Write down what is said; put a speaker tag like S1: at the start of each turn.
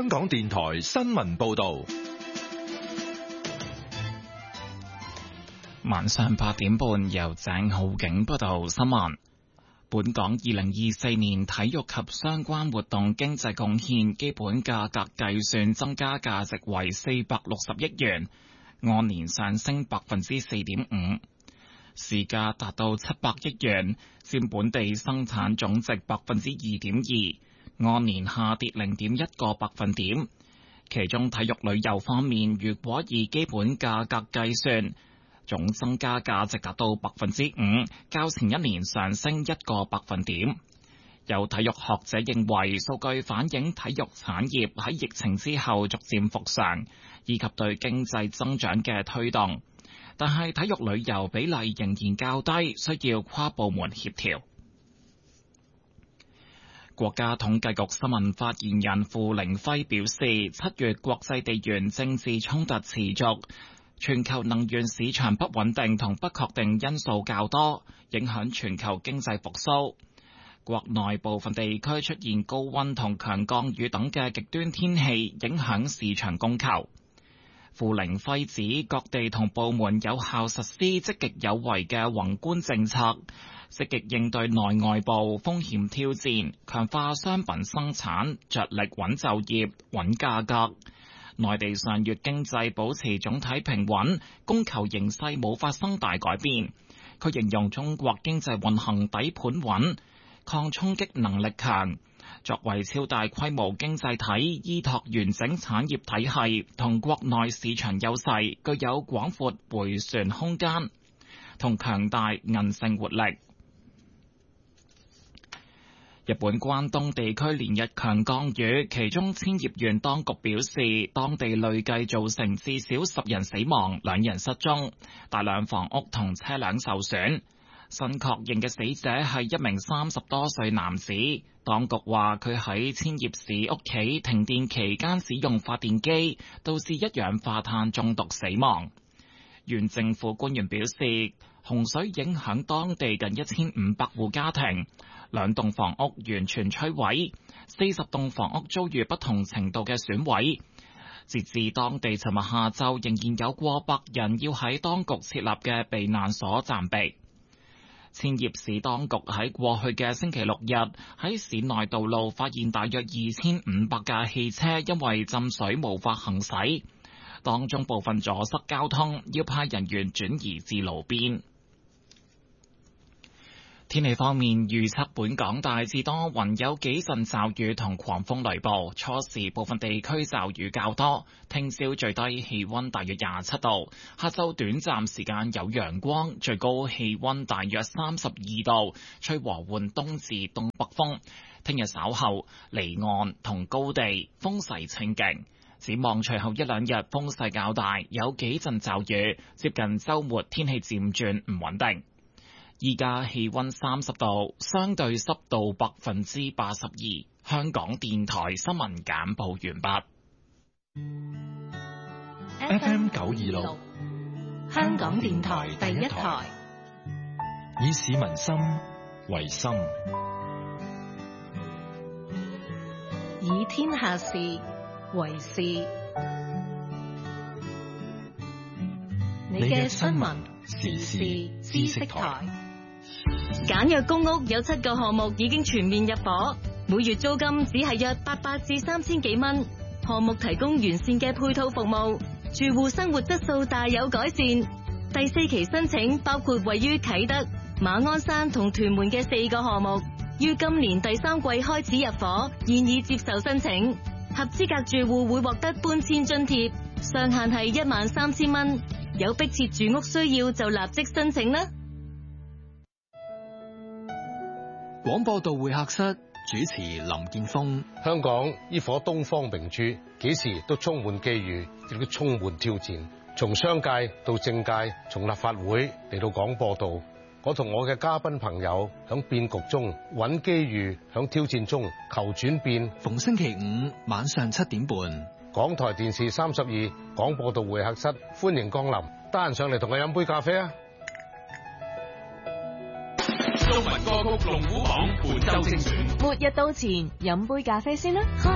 S1: 香港電台新聞報道。
S2: 晚上8點半，由鄭浩景報道新聞。本港2024年體育及相關活動經濟貢獻基本價格計算增加價值為460億元，按年上升4.5%，市價達到700億元，佔本地生產總值2.2%，按年下跌0.1個百分點。其中體育旅遊方面，如果以基本價格計算，總增加價值達到5%，較前一年上升1個百分點。有體育學者認為，數據反映體育產業喺疫情之後逐漸復常，以及對經濟增長嘅推動。但係體育旅遊比例仍然較低，需要跨部門協調。國家統計局新聞發言人傅凌輝表示，7月國際地緣政治衝突持續，全球能源市場不穩定同不確定因素較多，影響全球經濟復甦。國內部分地區出現高溫同強降雨等嘅極端天氣，影響市場供求。傅凌輝指，各地同部門有效實施積極有為嘅宏觀政策，積極應對內外部風險挑戰，強化商品生產，着力穩就業、穩價格。內地上月經濟保持總體平穩，供求形勢冇發生大改變。佢形容中國經濟運行底盤穩，抗衝擊能力強。作為超大規模經濟體，依託完整產業體系同國內市場優勢，具有廣闊迴旋空間同強大韌性活力。日本關東地區連日強降雨，其中千葉縣當局表示，當地累計造成至少10人死亡、2人失蹤，大量房屋同車輛受損。新確認嘅死者係一名30多歲男子，當局話佢喺千葉市屋企停電期間使用發電機，導致一氧化碳中毒死亡。縣政府官員表示，洪水影響當地近1500戶家庭，2棟房屋完全摧毀，40棟房屋遭遇不同程度嘅損毀。截至當地尋日下晝，仍然有過百人要喺當局設立嘅避難所暫避。千葉市當局喺過去嘅星期6日喺市內道路發現大約2500架汽車因為浸水無法行駛，當中部分阻塞交通，要派人員轉移至路邊。天氣方面，預測本港大致多雲，有幾陣驟雨同狂風雷暴，初時部分地區驟雨較多。聽朝最低氣溫大約27度，下晝短暫時間有陽光，最高氣溫大約32度，吹和緩東至東北風。聽日稍後離岸同高地風勢清勁，展望隨後一兩日風勢較大，有幾陣驟雨，接近週末天氣漸轉唔穩定。依家氣溫30度，相對濕度82%。香港電台新聞簡報完畢。
S1: FM 926，
S3: 香港電台第一台，
S1: 以市民心為心，
S3: 以天下事為事。你嘅新聞時事知識台。
S4: 簡約公屋有7個項目已經全面入伙，每月租金只係約800至3000幾蚊。項目提供完善嘅配套服務，住戶生活質素大有改善。第4期申請包括位於啟德、馬鞍山同屯門嘅4個項目，於今年第3季開始入伙，現已接受申請。合資格住戶會獲得搬遷津貼，上限係13000蚊。有迫切住屋需要就立即申請啦。
S5: 廣播道會客室主持林健鋒。
S6: 香港呢顆東方明珠，幾時都充滿機遇，亦都充滿挑戰。從商界到政界，從立法會嚟到廣播道，我同我嘅嘉賓朋友響變局中揾機遇，響挑戰中求轉變。
S5: 逢星期5晚上7點半，
S6: 港台電視32廣播道會客室，歡迎光臨。得閒上嚟同我飲杯咖啡啊！
S7: 中文歌曲龍虎榜本周精選，
S8: 末日到前，飲杯咖啡先啦。